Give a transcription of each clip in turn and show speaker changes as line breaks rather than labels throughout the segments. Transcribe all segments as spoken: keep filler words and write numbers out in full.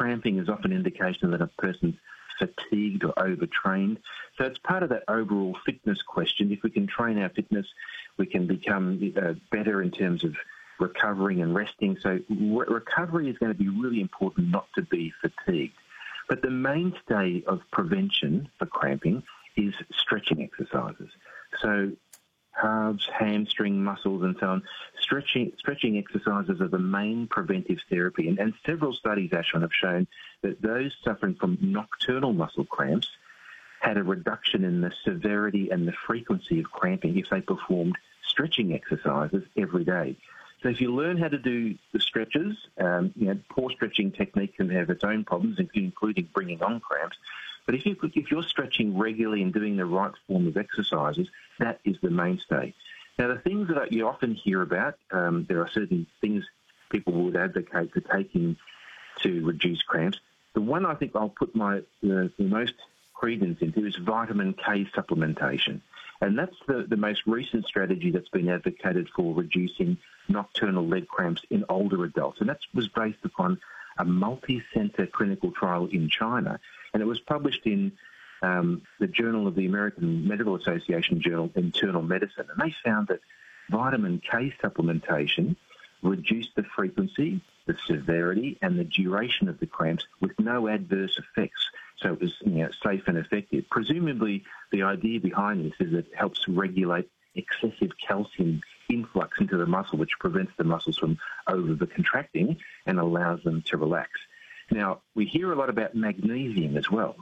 cramping is often an indication that a person's fatigued or overtrained. So it's part of that overall fitness question. If we can train our fitness, we can become uh, better in terms of recovering and resting. So re- recovery is going to be really important, not to be fatigued. But the mainstay of prevention for cramping is stretching exercises. So calves, hamstring muscles and so on, stretching stretching exercises are the main preventive therapy. And, and several studies, Ashwin, have shown that those suffering from nocturnal muscle cramps had a reduction in the severity and the frequency of cramping if they performed stretching exercises every day. So if you learn how to do the stretches, um, you know, poor stretching technique can have its own problems, including bringing on cramps. But if, you, if you're stretching regularly and doing the right form of exercises, that is the mainstay. Now, the things that you often hear about, um, there are certain things people would advocate for taking to reduce cramps. The one I think I'll put my the, the most credence into is vitamin K supplementation. And that's the, the most recent strategy that's been advocated for reducing nocturnal leg cramps in older adults. And that was based upon a multi-centre clinical trial in China. And it was published in um, the Journal of the American Medical Association journal, Internal Medicine. And they found that vitamin K supplementation reduced the frequency, the severity and the duration of the cramps with no adverse effects. So it was, you know, safe and effective. Presumably, the idea behind this is it helps regulate excessive calcium influx into the muscle, which prevents the muscles from over-contracting and allows them to relax. Now, we hear a lot about magnesium as well,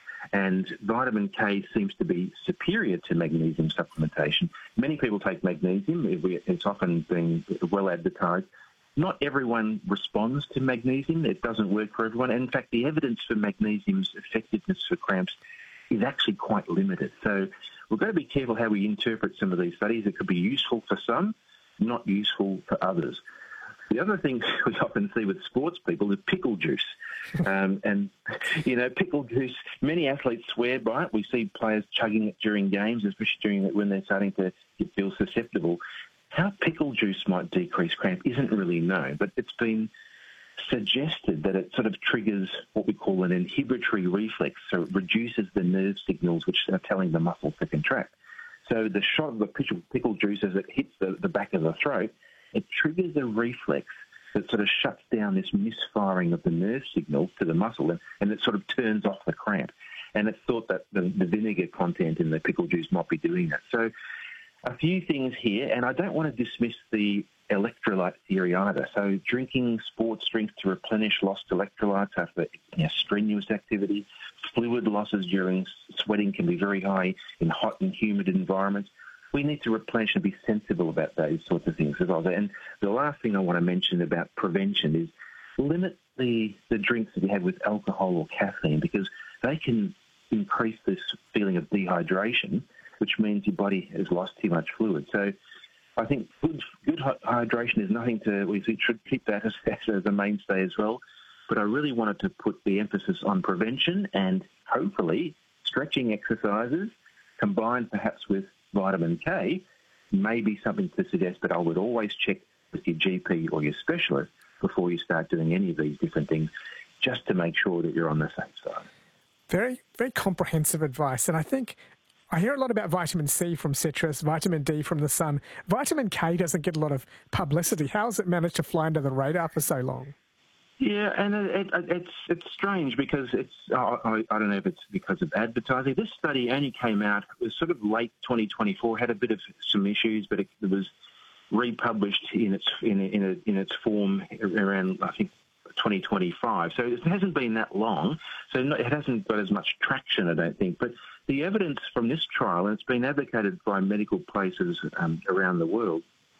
and vitamin K seems to be superior to magnesium supplementation. Many people take magnesium. It's often been well advertised. Not everyone responds to magnesium. It doesn't work for everyone. And in fact, the evidence for magnesium's effectiveness for cramps is actually quite limited. So we've got to be careful how we interpret some of these studies. It could be useful for some, not useful for others. The other thing we often see with sports people is pickle juice. Um, and, you know, pickle juice, many athletes swear by it. We see players chugging it during games, especially during when they're starting to feel susceptible. How pickle juice might decrease cramp isn't really known, but it's been suggested that it sort of triggers what we call an inhibitory reflex, so it reduces the nerve signals which are telling the muscles to contract. So the shot of the pickle, pickle juice as it hits the, the back of the throat, it triggers a reflex that sort of shuts down this misfiring of the nerve signals to the muscle, and, and it sort of turns off the cramp. And it's thought that the, the vinegar content in the pickle juice might be doing that. So a few things here, and I don't want to dismiss the electrolyte theory either. So drinking sports drinks to replenish lost electrolytes after, you know, strenuous activity, fluid losses during sweating can be very high in hot and humid environments. We need to replenish and be sensible about those sorts of things as well. And the last thing I want to mention about prevention is limit the, the drinks that you have with alcohol or caffeine, because they can increase this feeling of dehydration, which means your body has lost too much fluid. So I think good, good hydration is nothing to, we should keep that as, as a mainstay as well. But I really wanted to put the emphasis on prevention and hopefully stretching exercises combined perhaps with vitamin K may be something to suggest, but I would always check with your G P or your specialist before you start doing any of these different things, just to make sure that you're on the safe side.
Very, very comprehensive advice. And I think I hear a lot about vitamin C from citrus, vitamin D from the sun. Vitamin K doesn't get a lot of publicity. How has it managed to fly under the radar for so long?
Yeah, and it, it, it's it's strange because it's, uh, I, I don't know if it's because of advertising. This study only came out, it was sort of late twenty twenty-four, had a bit of some issues, but it, it was republished in its in, in, a, in its form around, I think, twenty twenty-five. So it hasn't been that long, so it hasn't got as much traction, I don't think. But the evidence from this trial, and it's been advocated by medical places um, around the world,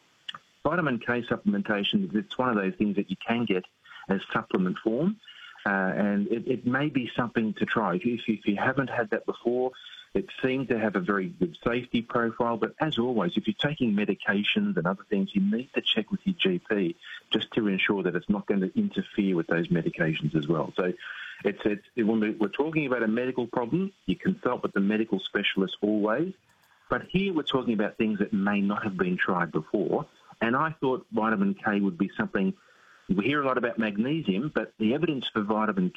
vitamin K supplementation, it's one of those things that you can get as supplement form, uh, and it, it may be something to try. If you, if you haven't had that before, it seemed to have a very good safety profile, but as always, if you're taking medications and other things, you need to check with your G P just to ensure that it's not going to interfere with those medications as well. So it's, it's when we're talking about a medical problem, you consult with the medical specialist always, but here we're talking about things that may not have been tried before, and I thought vitamin K would be something. We hear a lot about magnesium, but the evidence for vitamin